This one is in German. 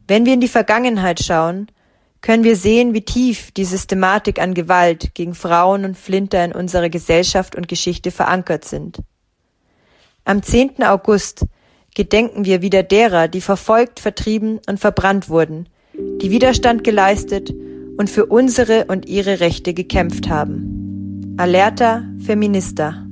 Wenn wir in die Vergangenheit schauen, können wir sehen, wie tief die Systematik an Gewalt gegen Frauen und Flinter in unserer Gesellschaft und Geschichte verankert sind. Am 10. August gedenken wir wieder derer, die verfolgt, vertrieben und verbrannt wurden, die Widerstand geleistet und für unsere und ihre Rechte gekämpft haben. Alerta Feminista.